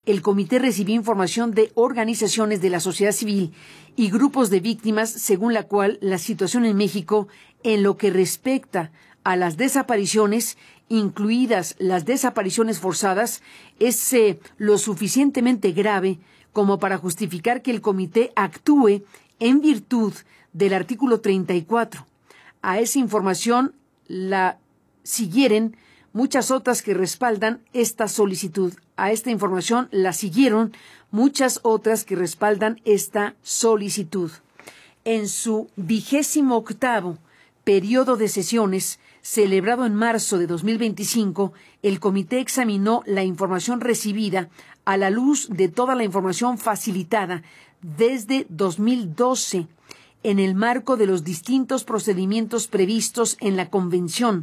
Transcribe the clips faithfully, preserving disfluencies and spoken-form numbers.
el comité recibió información de organizaciones de la sociedad civil y grupos de víctimas, según la cual la situación en México, en lo que respecta a las desapariciones, incluidas las desapariciones forzadas, es eh, lo suficientemente grave como para justificar que el comité actúe en virtud del artículo treinta y cuatro. A esa información la siguieron muchas otras que respaldan esta solicitud. A esta información la siguieron muchas otras que respaldan esta solicitud. En su vigésimo octavo periodo de sesiones, celebrado en marzo de dos mil veinticinco, el comité examinó la información recibida a la luz de toda la información facilitada desde dos mil doce en el marco de los distintos procedimientos previstos en la Convención.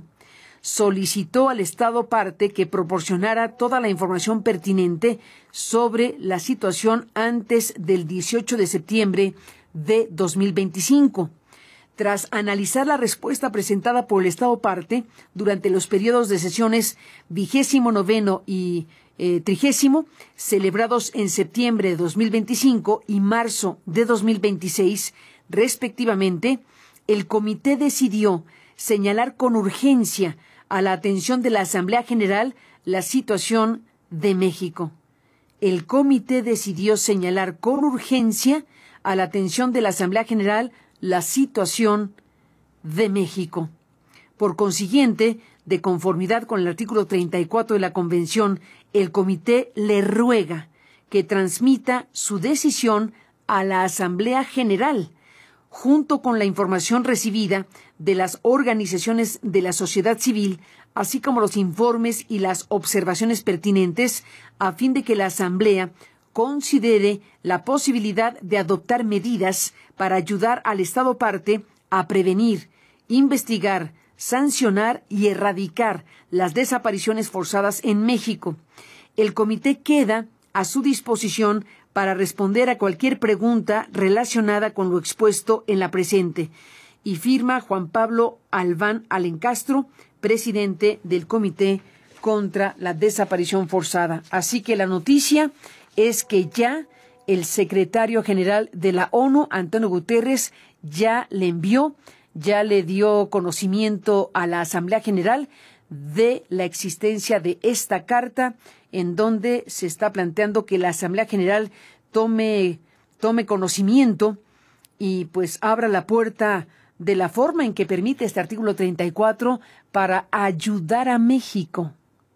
Solicitó al Estado parte que proporcionara toda la información pertinente sobre la situación antes del dieciocho de septiembre de dos mil veinticinco. Tras analizar la respuesta presentada por el Estado parte durante los periodos de sesiones vigésimo noveno y eh, trigésimo, celebrados en septiembre de dos mil veinticinco y marzo de dos mil veintiséis, respectivamente, el comité decidió señalar con urgencia a la atención de la Asamblea General la situación de México. El comité decidió señalar con urgencia a la atención de la Asamblea General la situación de México. Por consiguiente, de conformidad con el artículo treinta y cuatro de la Convención, el comité le ruega que transmita su decisión a la Asamblea General, junto con la información recibida de las organizaciones de la sociedad civil, así como los informes y las observaciones pertinentes, a fin de que la Asamblea considere la posibilidad de adoptar medidas para ayudar al Estado parte a prevenir, investigar, sancionar y erradicar las desapariciones forzadas en México. El comité queda a su disposición para responder a cualquier pregunta relacionada con lo expuesto en la presente. Y firma Juan Pablo Albán Alencastro, presidente del Comité contra la Desaparición Forzada. Así que la noticia es que ya el secretario general de la ONU, Antonio Guterres, ya le envió, ya le dio conocimiento a la Asamblea General de la existencia de esta carta, en donde se está planteando que la Asamblea General tome, tome conocimiento y pues abra la puerta de la forma en que permite este artículo treinta y cuatro para ayudar a México,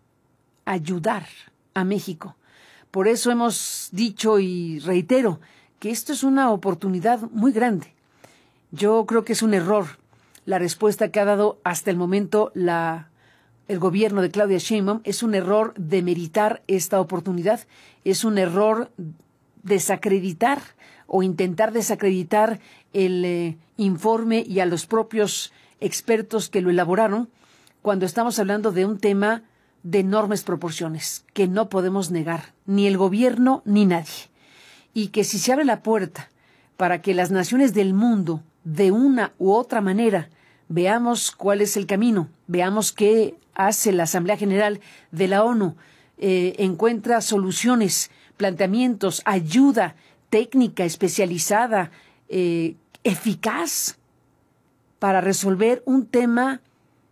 ayudar a México. Por eso hemos dicho y reitero que esto es una oportunidad muy grande. Yo creo que es un error la respuesta que ha dado hasta el momento la, el gobierno de Claudia Sheinbaum. Es un error demeritar esta oportunidad, es un error desacreditar o intentar desacreditar el eh, informe y a los propios expertos que lo elaboraron, cuando estamos hablando de un tema de enormes proporciones que no podemos negar, ni el gobierno ni nadie. Y que si se abre la puerta para que las naciones del mundo, de una u otra manera, veamos cuál es el camino, veamos qué hace la Asamblea General de la ONU, eh, encuentra soluciones, planteamientos, ayuda técnica especializada, eh, eficaz para resolver un tema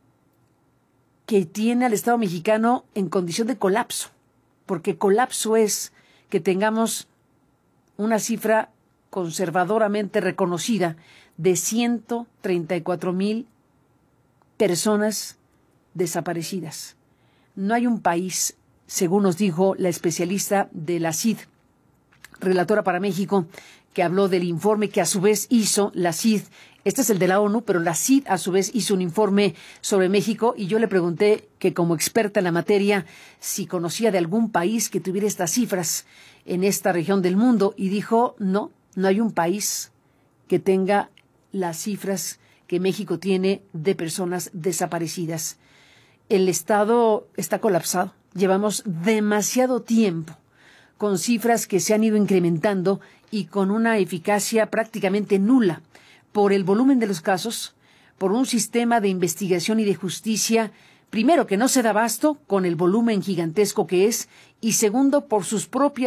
que tiene al Estado mexicano en condición de colapso, porque colapso es que tengamos una cifra conservadoramente reconocida de ciento treinta y cuatro mil personas desaparecidas. No hay un país, según nos dijo la especialista de la C I D, relatora para México, que habló del informe que a su vez hizo la C I D. Este es el de la ONU, pero la C I D a su vez hizo un informe sobre México y yo le pregunté que como experta en la materia si conocía de algún país que tuviera estas cifras en esta región del mundo y dijo no, no hay un país que tenga las cifras que México tiene de personas desaparecidas. El Estado está colapsado. Llevamos demasiado tiempo con cifras que se han ido incrementando y con una eficacia prácticamente nula por el volumen de los casos, por un sistema de investigación y de justicia, primero, que no se da abasto con el volumen gigantesco que es, y segundo, por sus propias